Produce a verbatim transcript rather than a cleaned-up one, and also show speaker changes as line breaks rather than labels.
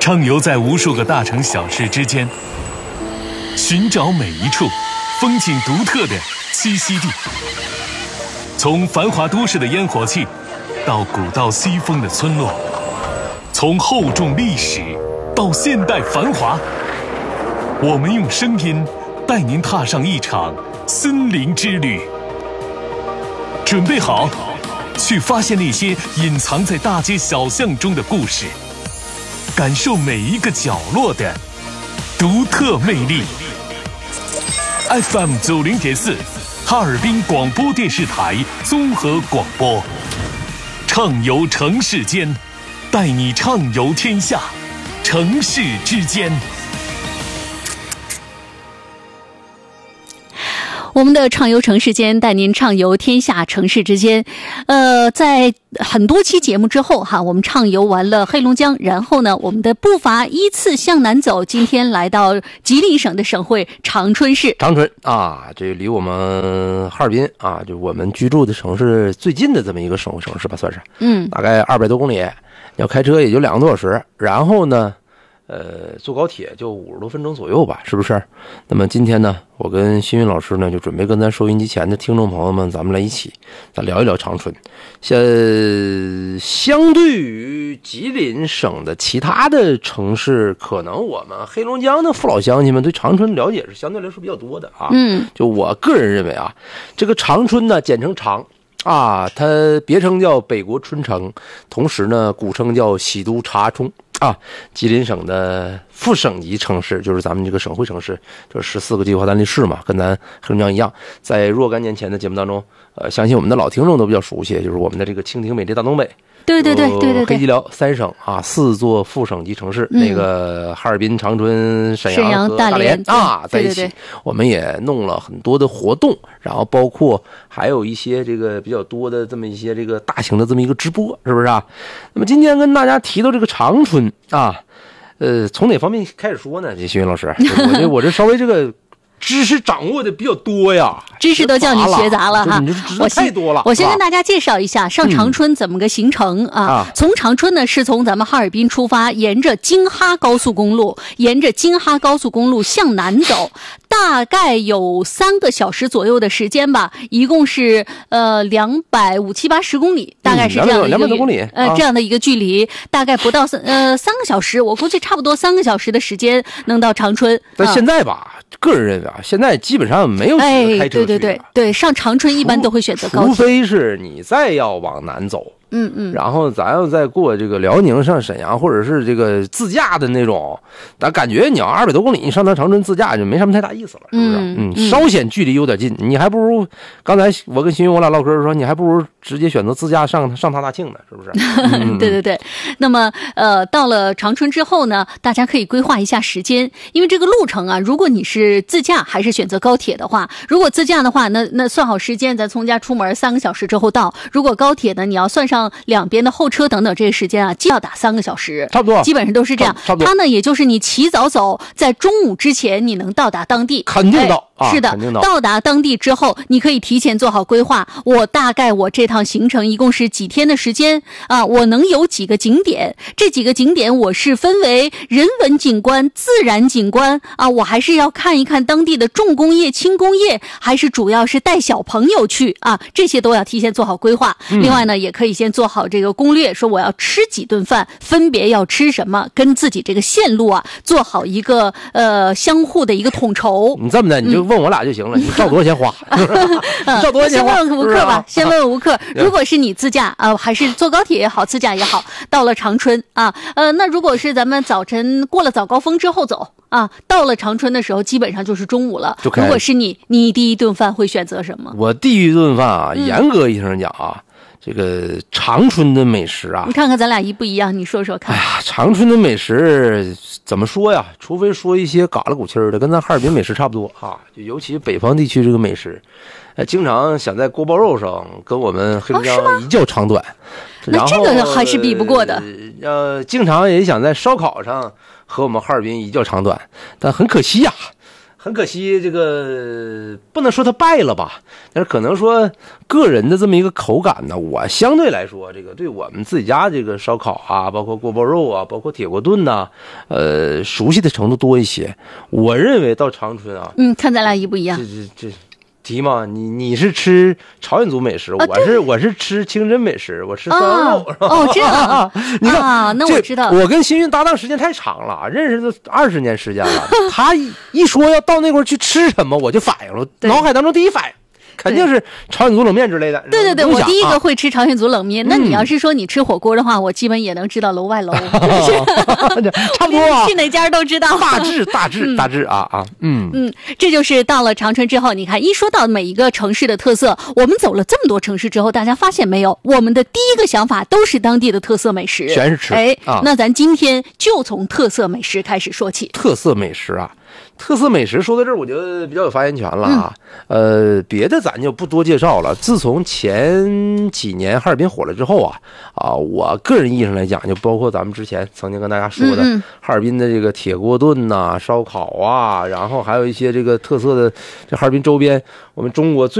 畅游在无数个大城小市之间，寻找每一处风景独特的栖息地。从繁华都市的烟火气，到古道西风的村落，从厚重历史到现代繁华，我们用声音带您踏上一场森林之旅。准备好，去发现那些隐藏在大街小巷中的故事，感受每一个角落的独特魅力。F M 九零点四，哈尔滨广播电视台综合广播，畅游城市间，带你畅游天下，城市之间。
我们的畅游城市间，带您畅游天下城市之间。呃，在很多期节目之后哈，我们畅游完了黑龙江，然后呢，我们的步伐依次向南走，今天来到吉林省的省会长春市。
长春啊，这离我们哈尔滨啊，就我们居住的城市最近的这么一个省会城市吧，算是。
嗯，
大概二百多公里，要开车也就两个多小时。然后呢，呃，坐高铁就五十多分钟左右吧，是不是？那么今天呢，我跟新云老师呢，就准备跟咱收音机前的听众朋友们，咱们来一起，咱聊一聊长春。像相对于吉林省的其他的城市，可能我们黑龙江的父老乡亲们对长春了解是相对来说比较多的啊。
嗯，就
我个人认为啊，这个长春呢，简称长。啊，它别称叫北国春城，同时呢，古称叫喜都查冲啊，吉林省的副省级城市，就是咱们这个省会城市，就是十四个计划单立市嘛，跟咱黑龙江一样。在若干年前的节目当中，呃，相信我们的老听众都比较熟悉，就是我们的这个蜻蜓美丽大东北。
对对对对对对，
黑吉辽三省啊，四座副省级城市，嗯、那个哈尔滨、长春、沈阳和大连啊，在一起，对对对，我们也弄了很多的活动，然后包括还有一些这个比较多的这么一些这个大型的这么一个直播，是不是啊？那么今天跟大家提到这个长春啊，呃，从哪方面开始说呢？这新云老师，我这我这稍微这个。知识掌握的比较多呀，
知识都叫你学杂了哈，
你知识太多了。
我先跟大家介绍一下上长春怎么个行程、嗯、啊？从长春呢是从咱们哈尔滨出发，沿着京哈高速公路，沿着京哈高速公路向南走，大概有三个小时左右的时间吧，一共是呃两百五七八十公里，大概是这样的一个、嗯、两百多公里，呃、啊、这样的一个距离，大概不到三呃三个小时，我估计差不多三个小时的时间能到长春。
但现在吧。啊个人认为啊，现在基本上没有几个开车去、哎、
对对对对，上长春一般都会选择高铁，
除非是你再要往南走。
嗯嗯，
然后咱要再过这个辽宁上沈阳，或者是这个自驾的那种，但感觉你要二百多公里，你上趟长春自驾就没什么太大意思了，是不是？嗯，嗯稍显距离有点近，你还不如刚才我跟新云我俩唠嗑说，你还不如直接选择自驾上上趟大庆呢，是不是？
嗯、对对对。那么呃，到了长春之后呢，大家可以规划一下时间，因为这个路程啊，如果你是自驾还是选择高铁的话，如果自驾的话，那那算好时间，咱从家出门三个小时之后到；如果高铁呢，你要算上两边的候车等等这些时间啊，就要打三个小时，
差不多，
基本上都是这样。
差不多，
它呢，也就是你起早走，在中午之前你能到达当地，
肯定到。
哎、是的，
到,
到达当地之后，你可以提前做好规划。我大概我这趟行程一共是几天的时间啊？我能有几个景点？这几个景点我是分为人文景观、自然景观啊，我还是要看一看当地的重工业、轻工业，还是主要是带小朋友去啊？这些都要提前做好规划。嗯、另外呢，也可以先做好这个攻略，说我要吃几顿饭，分别要吃什么，跟自己这个线路啊做好一个呃相互的一个统筹。
你这么的，你就问我俩就行了，嗯、你照多少钱花？你照多少钱花？
先问问吴克吧，先问问吴克。如果是你自驾啊、呃，还是坐高铁也好，自驾也好，到了长春啊，呃，那如果是咱们早晨过了早高峰之后走啊，到了长春的时候，基本上就是中午了。如果是你，你第一顿饭会选择什么？
我第一顿饭啊，严格意义上讲啊。嗯这个长春的美食啊，
你看看咱俩一不一样？你说说看。
哎呀，长春的美食怎么说呀？除非说一些嘎啦鼓气儿的，跟咱哈尔滨美食差不多啊。就尤其北方地区这个美食，呃，经常想在锅包肉上跟我们黑龙江一较长短。哦、
那这个还是比不过的。
呃，经常也想在烧烤上和我们哈尔滨一较长短，但很可惜呀、 很可惜，这个不能说它败了吧，但是可能说个人的这么一个口感呢，我相对来说，这个对我们自己家这个烧烤啊，包括锅包肉啊，包括铁锅炖呐、啊，呃，熟悉的程度多一些。我认为到长春啊，
嗯，看咱俩一不一样？
这这这。提嘛，你你是吃朝鲜族美食，啊、我是我是吃清真美食，我吃涮羊肉。
哦，这样啊，
你看
啊，那我知道，
我跟新运搭档时间太长了，认识都二十年时间了。他一一说要到那块去吃什么，我就反应了，脑海当中第一反应。肯定是朝鲜族冷面之类的。
对对对，我第一个会吃朝鲜族冷面。啊、那你要是说你吃火锅的话，我基本也能知道楼外楼，
差不多、啊，
去哪家都知道。
大致大致、嗯、大致啊啊，嗯
嗯，这就是到了长春之后，你看一说到每一个城市的特色，我们走了这么多城市之后，大家发现没有，我们的第一个想法都是当地的特色美食，
全是吃。
哎，
啊、
那咱今天就从特色美食开始说起。
特色美食啊。特色美食说到这儿，我就比较有发言权了啊。嗯、呃，别的咱就不多介绍了。自从前几年哈尔滨火了之后啊，啊，我个人意义上来讲，就包括咱们之前曾经跟大家说的
嗯嗯
哈尔滨的这个铁锅炖呐、烧烤啊，然后还有一些这个特色的这哈尔滨周边，我们中国最